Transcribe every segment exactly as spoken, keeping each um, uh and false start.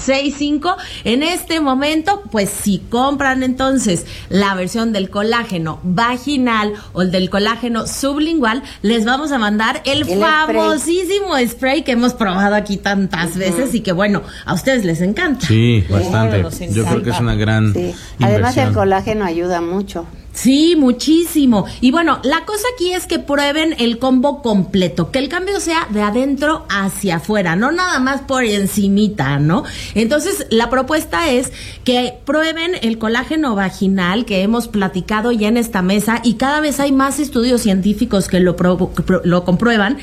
seis cinco. En este momento, pues si compran entonces la versión del colágeno vaginal o el del colágeno sublingual, les vamos a mandar el, el famosísimo spray. spray que hemos probado aquí tantas uh-huh. veces y que bueno, a ustedes les encanta. Sí, bastante. Yo creo que es una gran sí. Además el colágeno ayuda mucho. Sí, muchísimo. Y bueno, la cosa aquí es que prueben el combo completo, que el cambio sea de adentro hacia afuera, no nada más por encimita, ¿no? Entonces, la propuesta es que prueben el colágeno vaginal que hemos platicado ya en esta mesa y cada vez hay más estudios científicos que lo, pro, que pro, lo comprueban,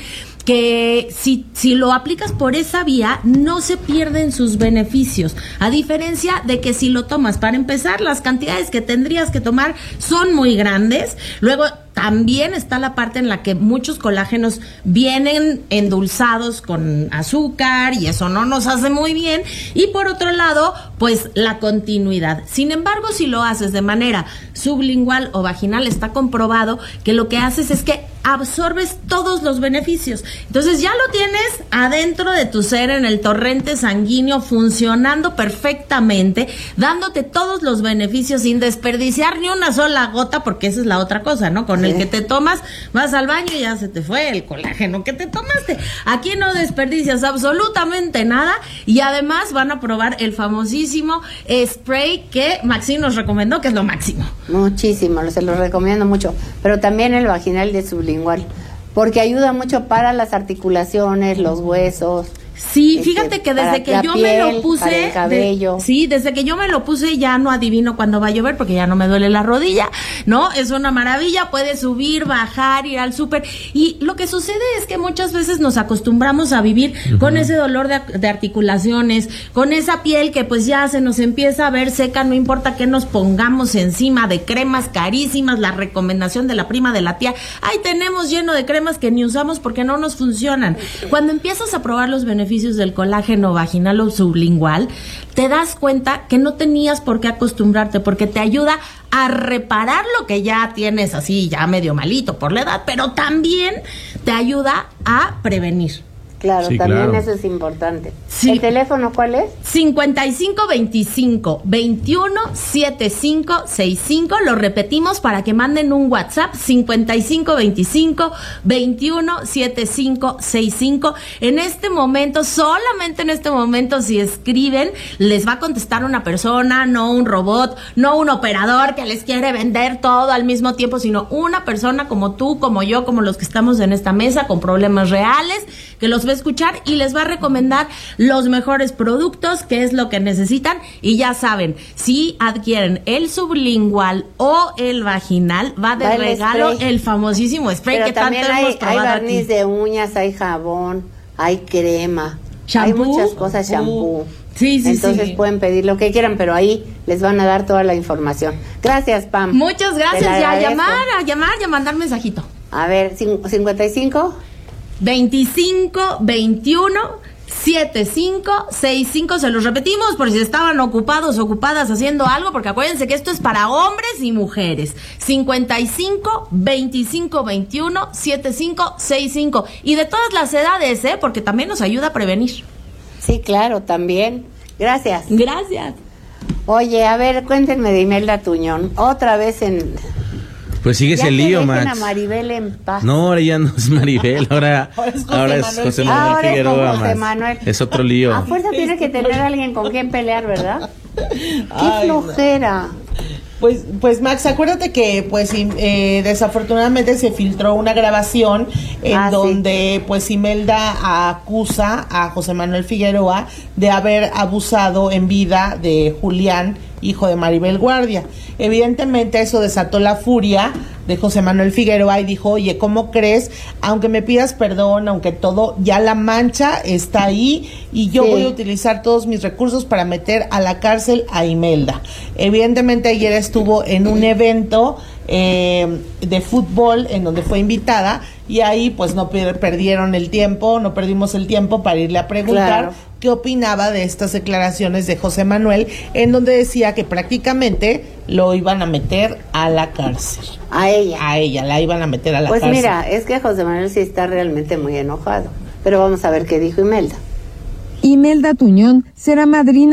que si, si lo aplicas por esa vía, no se pierden sus beneficios, a diferencia de que si lo tomas, para empezar, las cantidades que tendrías que tomar son muy grandes, luego también está la parte en la que muchos colágenos vienen endulzados con azúcar y eso no nos hace muy bien, y por otro lado, pues la continuidad. Sin embargo, si lo haces de manera sublingual o vaginal, está comprobado que lo que haces es que absorbes todos los beneficios. Entonces ya lo tienes adentro de tu ser, en el torrente sanguíneo, funcionando perfectamente, dándote todos los beneficios sin desperdiciar ni una sola gota, porque esa es la otra cosa, ¿no? Con sí. el que te tomas, vas al baño y ya se te fue el colágeno que te tomaste. Aquí no desperdicias absolutamente nada y además van a probar el famosísimo spray que Maxine nos recomendó, que es lo máximo. Muchísimo, se lo recomiendo mucho. Pero también el vaginal de sublingual, porque ayuda mucho para las articulaciones, los huesos. Sí, fíjate que desde que yo me lo puse, para el cabello. De, sí, desde que yo me lo puse ya no adivino cuándo va a llover porque ya no me duele la rodilla, ¿no? Es una maravilla, puedes subir, bajar, ir al súper. Y lo que sucede es que muchas veces nos acostumbramos a vivir uh-huh. con ese dolor de, de articulaciones, con esa piel que pues ya se nos empieza a ver seca, no importa qué nos pongamos encima de cremas carísimas, la recomendación de la prima de la tía, ahí tenemos lleno de cremas que ni usamos porque no nos funcionan. Cuando empiezas a probar los beneficios beneficios del colágeno vaginal o sublingual, te das cuenta que no tenías por qué acostumbrarte, porque te ayuda a reparar lo que ya tienes así, ya medio malito por la edad, pero también te ayuda a prevenir. Claro, sí, también claro. Eso es importante. Sí. ¿El teléfono cuál es? cincuenta y cinco veinticinco veintiuno setenta y cinco sesenta y cinco. Lo repetimos para que manden un WhatsApp: cincuenta y cinco veinticinco veintiuno setenta y cinco sesenta y cinco. En este momento, solamente en este momento, si escriben, les va a contestar una persona, no un robot, no un operador que les quiere vender todo al mismo tiempo, sino una persona como tú, como yo, como los que estamos en esta mesa, con problemas reales, que los ve a escuchar y les va a recomendar los mejores productos, qué es lo que necesitan. Y ya saben, si adquieren el sublingual o el vaginal, va de va regalo el, el famosísimo spray. Pero que tanto hay, hemos probado hay barniz aquí. De uñas, hay jabón, hay crema, ¿Shampoo? Hay muchas cosas, shampoo. Sí, sí, Entonces sí. pueden pedir lo que quieran, pero ahí les van a dar toda la información. Gracias, Pam. Muchas gracias. Y a llamar, a llamar y a mandar mensajito. A ver, cincuenta y cinco veinticinco veintiuno setenta y cinco sesenta y cinco. Se los repetimos por si estaban ocupados, ocupadas haciendo algo, porque acuérdense que esto es para hombres y mujeres. cincuenta y cinco veinticinco veintiuno setenta y cinco sesenta y cinco. Y de todas las edades, ¿eh? Porque también nos ayuda a prevenir. Sí, claro, también. Gracias. Gracias. Oye, a ver, cuéntenme de Imelda Tuñón. Otra vez en... Pues sigue ese lío, Max. A Maribel en paz. No, ahora ya no es Maribel, ahora, ahora es José ahora Manuel, es José Manuel ahora Figueroa, es José Manuel. Es otro lío. A fuerza tiene que tener a alguien con quien pelear, ¿verdad? Qué Ay, flojera. No. Pues, pues Max, acuérdate que pues eh, desafortunadamente se filtró una grabación en ah, donde sí. pues Imelda acusa a José Manuel Figueroa de haber abusado en vida de Julián, hijo de Maribel Guardia. Evidentemente eso desató la furia de José Manuel Figueroa y dijo, oye, ¿cómo crees? Aunque me pidas perdón, aunque todo, ya la mancha está ahí y yo sí. voy a utilizar todos mis recursos para meter a la cárcel a Imelda. Evidentemente ayer estuvo en un evento eh, de fútbol en donde fue invitada y ahí pues no per- perdieron el tiempo, no perdimos el tiempo para irle a preguntar claro. qué opinaba de estas declaraciones de José Manuel, en donde decía que prácticamente lo iban a meter a la cárcel. A ella. A ella, la iban a meter a la pues cárcel. Pues mira, es que José Manuel sí está realmente muy enojado, pero vamos a ver qué dijo Imelda. Imelda Tuñón será madrina